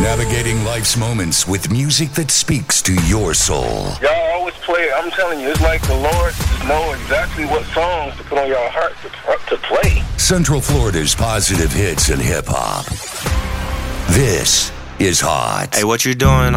Navigating life's moments with music that speaks to your soul. Y'all always play, I'm telling you, it's like the Lord just know exactly what songs to put on your heart to play. Central Florida's positive hits and hip-hop. This is Hot. Hey, what you doing?